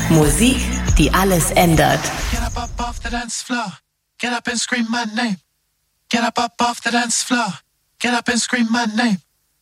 Musik, die alles ändert. Get up off the dance floor. Get up and scream my name. Get up off the dance floor. Get up and scream my name.